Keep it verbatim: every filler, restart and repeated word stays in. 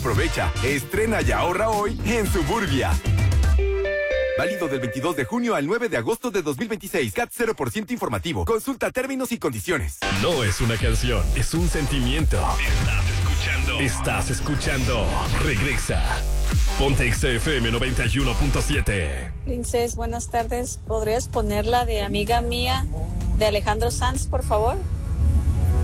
Aprovecha, estrena y ahorra hoy en Suburbia. Válido del veintidós de junio al nueve de agosto de dos mil veintiséis. C A T cero por ciento informativo. Consulta términos y condiciones. No es una canción, es un sentimiento. Estás escuchando. Estás escuchando. Regresa. Ponte X F M noventa y uno punto siete. Princess, buenas tardes. ¿Podrías poner la de Amiga Mía de Alejandro Sanz, por favor?